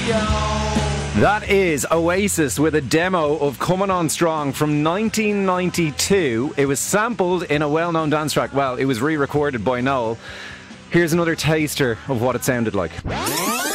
That is Oasis with a demo of Coming On Strong from 1992. It was sampled in a well-known dance track. Well, it was re-recorded by Noel. Here's another taster of what it sounded like.